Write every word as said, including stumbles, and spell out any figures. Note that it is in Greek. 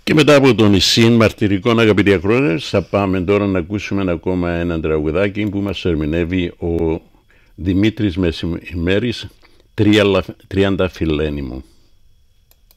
Και μετά από τον Ισήν μαρτυρικών, αγαπητοί ακροατές, θα πάμε τώρα να ακούσουμε ακόμα ένα τραγουδάκι που μας ερμηνεύει ο Δημήτρης Μεσημέρης, «Τριανταφυλλένη μου».